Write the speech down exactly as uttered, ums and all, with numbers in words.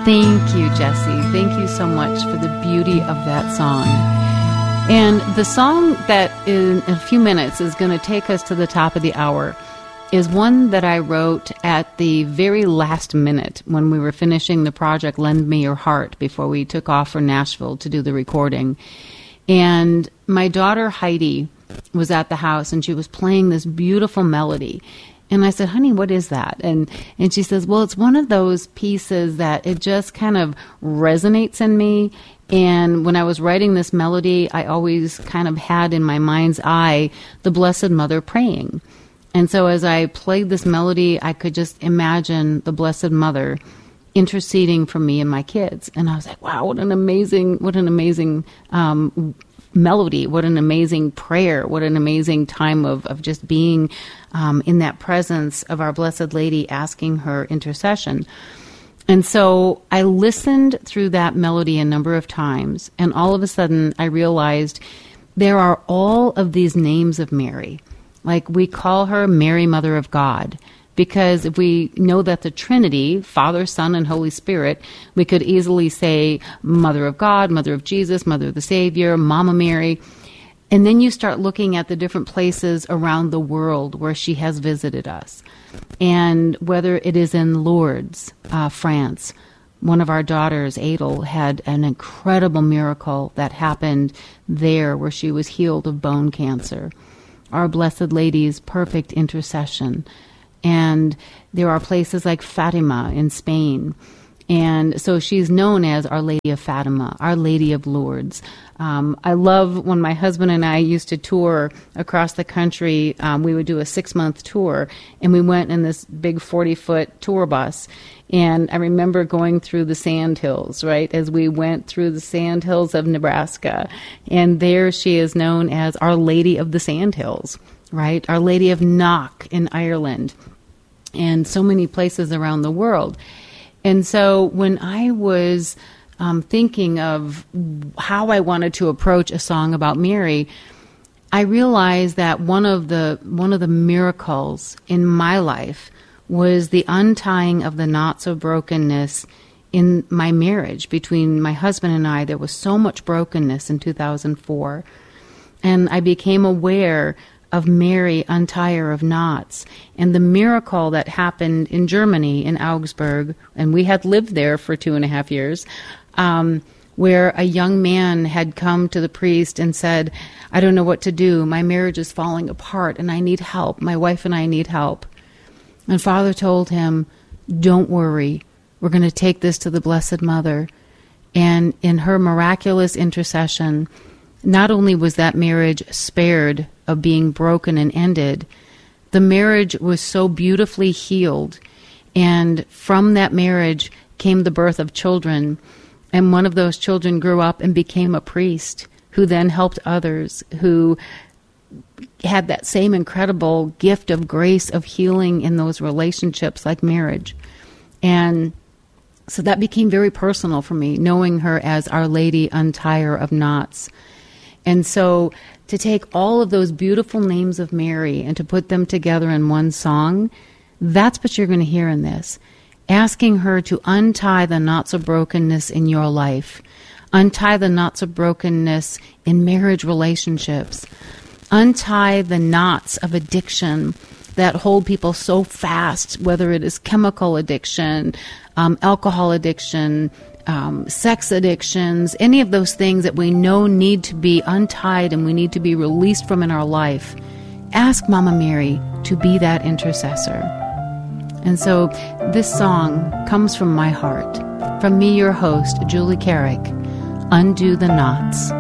Thank you, Jesse. Thank you so much for the beauty of that song. And the song that in a few minutes is going to take us to the top of the hour is one that I wrote at the very last minute when we were finishing the project Lend Me Your Heart before we took off for Nashville to do the recording. And my daughter Heidi was at the house and she was playing this beautiful melody. And I said, honey, what is that? And and she says, well, it's one of those pieces that it just kind of resonates in me. And when I was writing this melody, I always kind of had in my mind's eye the Blessed Mother praying. And so as I played this melody, I could just imagine the Blessed Mother interceding for me and my kids. And I was like, wow, what an amazing, what an amazing um, melody, what an amazing prayer, what an amazing time of, of just being um, in that presence of our Blessed Lady asking her intercession. And so I listened through that melody a number of times, and all of a sudden I realized there are all of these names of Mary. Like we call her Mary, Mother of God, because if we know that the Trinity, Father, Son, and Holy Spirit, we could easily say Mother of God, Mother of Jesus, Mother of the Savior, Mama Mary. And then you start looking at the different places around the world where she has visited us. And whether it is in Lourdes, uh, France, one of our daughters, Adel, had an incredible miracle that happened there where she was healed of bone cancer. Our Blessed Lady's perfect intercession. And there are places like Fatima in Spain. And so she's known as Our Lady of Fatima, Our Lady of Lourdes. Um, I love when my husband and I used to tour across the country. Um, we would do a six-month tour, and we went in this big forty-foot tour bus. And I remember going through the sandhills, right, as we went through the sandhills of Nebraska. And there she is known as Our Lady of the Sandhills, right, Our Lady of Knock in Ireland, and so many places around the world. And so when I was um, thinking of how I wanted to approach a song about Mary, I realized that one of the one of the miracles in my life was the untying of the knots of brokenness in my marriage between my husband and I. There was so much brokenness in two thousand four. And I became aware of Mary, Untier of Knots, and the miracle that happened in Germany, in Augsburg, and we had lived there for two and a half years, um, where a young man had come to the priest and said, I don't know what to do. My marriage is falling apart, and I need help. My wife and I need help. And Father told him, don't worry. We're going to take this to the Blessed Mother. And in her miraculous intercession, not only was that marriage spared of being broken and ended, the marriage was so beautifully healed. And from that marriage came the birth of children. And one of those children grew up and became a priest who then helped others, who had that same incredible gift of grace of healing in those relationships like marriage. And so that became very personal for me, knowing her as Our Lady Untier of Knots. And so to take all of those beautiful names of Mary and to put them together in one song, that's what you're going to hear in this. Asking her to untie the knots of brokenness in your life. Untie the knots of brokenness in marriage relationships. Untie the knots of addiction that hold people so fast, whether it is chemical addiction, um, alcohol addiction, um, sex addictions, any of those things that we know need to be untied and we need to be released from in our life. Ask Mama Mary to be that intercessor. And so this song comes from my heart, from me, your host, Julie Carrick, Undo the Knots.